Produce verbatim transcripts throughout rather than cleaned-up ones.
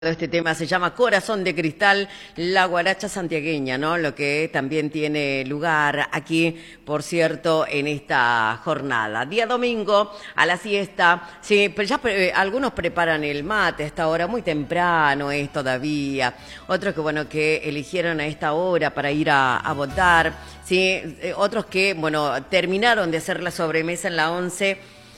Este tema se llama Corazón de Cristal, la guaracha santiagueña, ¿no? Lo que también tiene lugar aquí, por cierto, en esta jornada. Día domingo, a la siesta, sí, pero ya eh, algunos preparan el mate a esta hora, muy temprano es todavía. Otros que, bueno, que eligieron a esta hora para ir a, a votar, sí. Eh, otros que, bueno, terminaron de hacer la sobremesa en la once.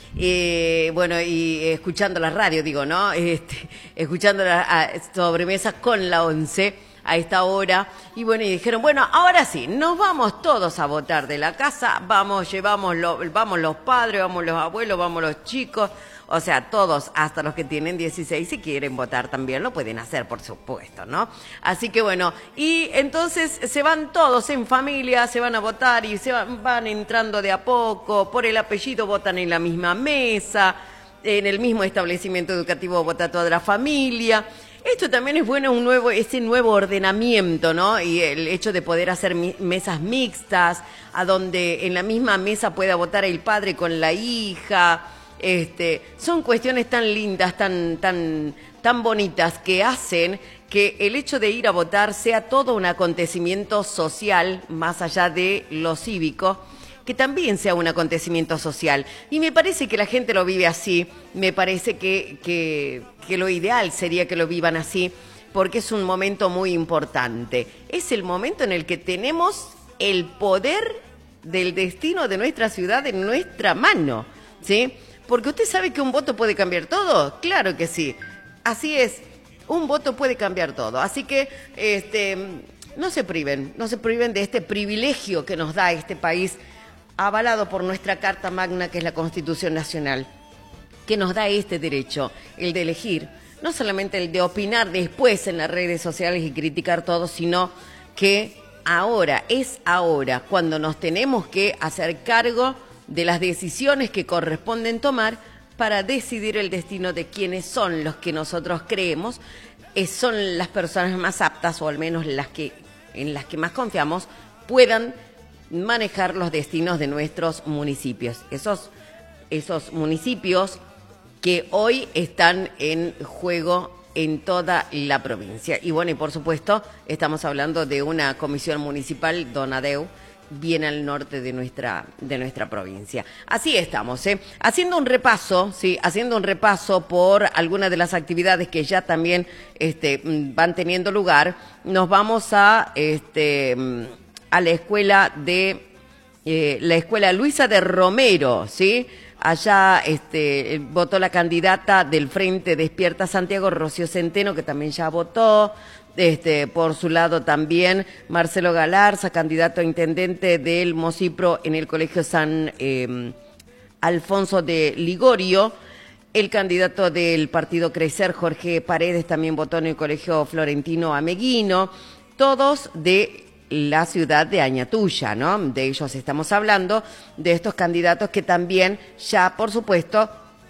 Eh, bueno, y escuchando la radio, digo, ¿no? Este, escuchando la sobremesa con la once a esta hora. Y bueno, y dijeron, bueno, ahora sí, nos vamos todos a votar de la casa. Vamos, llevamos, lo, vamos los padres, vamos los abuelos, vamos los chicos. O sea, todos, hasta los que tienen dieciséis, si quieren votar también lo pueden hacer, por supuesto, ¿no? Así que bueno, y entonces se van todos en familia, se van a votar y se van, van entrando de a poco, por el apellido votan en la misma mesa, en el mismo establecimiento educativo vota toda la familia. Esto también es bueno, un nuevo, ese nuevo ordenamiento, ¿no? Y el hecho de poder hacer mi, mesas mixtas, a donde en la misma mesa pueda votar el padre con la hija. Este, son cuestiones tan lindas, tan, tan, tan bonitas, que hacen que el hecho de ir a votar sea todo un acontecimiento social, más allá de lo cívico, que también sea un acontecimiento social. Y me parece que la gente lo vive así, me parece que, que, que lo ideal sería que lo vivan así, porque es un momento muy importante. Es el momento en el que tenemos el poder del destino de nuestra ciudad en nuestra mano, ¿sí? Porque usted sabe que un voto puede cambiar todo. Claro que sí. Así es. Un voto puede cambiar todo. Así que este, no se priven, no se priven de este privilegio que nos da este país, avalado por nuestra Carta Magna, que es la Constitución Nacional, que nos da este derecho, el de elegir, no solamente el de opinar después en las redes sociales y criticar todo, sino que ahora, es ahora, cuando nos tenemos que hacer cargo de las decisiones que corresponden tomar para decidir el destino de quienes son los que nosotros creemos eh, son las personas más aptas, o al menos las que en las que más confiamos, puedan manejar los destinos de nuestros municipios. Esos, esos municipios que hoy están en juego en toda la provincia. Y bueno, y por supuesto, estamos hablando de una comisión municipal, Donadeu, bien al norte de nuestra, de nuestra provincia. Así estamos, ¿eh? Haciendo un repaso, sí, haciendo un repaso por algunas de las actividades que ya también este, van teniendo lugar. Nos vamos a, este, a la escuela de, eh, la escuela Luisa de Romero, ¿sí? Allá este, votó la candidata del Frente Despierta Santiago, Rocío Centeno, que también ya votó. Este, por su lado también Marcelo Galarza, candidato a intendente del Mocipro en el Colegio San eh, Alfonso de Ligorio. El candidato del Partido Crecer, Jorge Paredes, también votó en el Colegio Florentino Ameguino. Todos de la ciudad de Añatuya, ¿no? De ellos estamos hablando, de estos candidatos que también ya, por supuesto,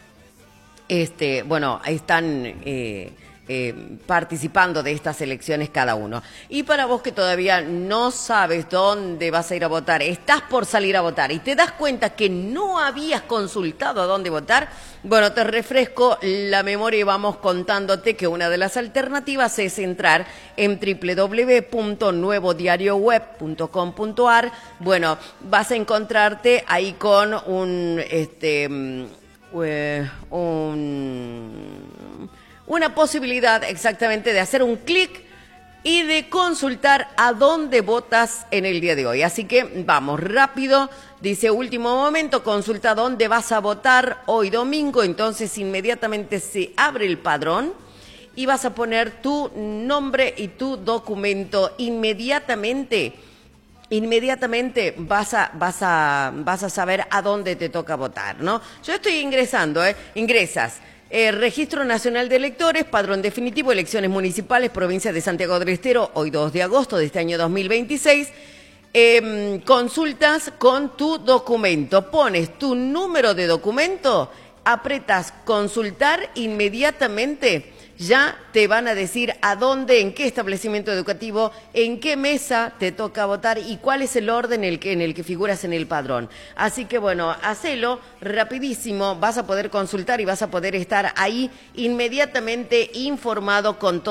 este, bueno, están Eh, Eh, participando de estas elecciones cada uno. Y para vos que todavía no sabes dónde vas a ir a votar, estás por salir a votar y te das cuenta que no habías consultado a dónde votar, bueno, te refresco la memoria y vamos contándote que una de las alternativas es entrar en doble u doble u doble u punto nuevo diario web punto com punto a r. Bueno, vas a encontrarte ahí con un este eh, un una posibilidad exactamente de hacer un clic y de consultar a dónde votas en el día de hoy. Así que vamos rápido, dice último momento, consulta dónde vas a votar hoy domingo, entonces inmediatamente se abre el padrón y vas a poner tu nombre y tu documento. Inmediatamente, inmediatamente vas a, vas a, vas a saber a dónde te toca votar, ¿no? Yo estoy ingresando, ¿eh? Ingresas. Eh, Registro Nacional de Electores, Padrón Definitivo, Elecciones Municipales, Provincia de Santiago del Estero, hoy dos de agosto de este año dos mil veintiséis. Eh, consultas con tu documento, pones tu número de documento, apretas consultar, inmediatamente ya te van a decir a dónde, en qué establecimiento educativo, en qué mesa te toca votar y cuál es el orden en el que, en el que figuras en el padrón. Así que bueno, hacelo rapidísimo, vas a poder consultar y vas a poder estar ahí inmediatamente informado con todo.